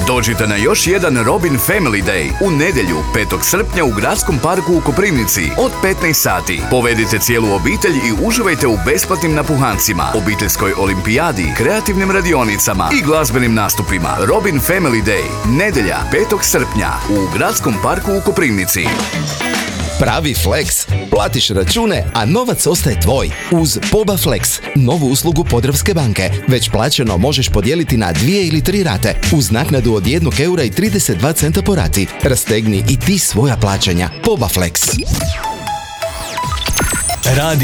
Dođite na još jedan Robin Family Day u nedjelju 5. srpnja u Gradskom parku u Koprivnici od 15 sati. Povedite cijelu obitelj i uživajte u besplatnim napuhancima, obiteljskoj olimpijadi, kreativnim radionicama i glazbenim nastupima. Robin Family Day, nedjelja 5. srpnja u Gradskom parku u Koprivnici. Pravi Flex. Platiš račune, a novac ostaje tvoj. Uz Poba Flex, novu uslugu Podravske banke. Već plaćeno možeš podijeliti na 2 ili 3 rate. Uz naknadu od 1,32 € po rati. Rastegni i ti svoja plaćanja. Poba Flex. Radio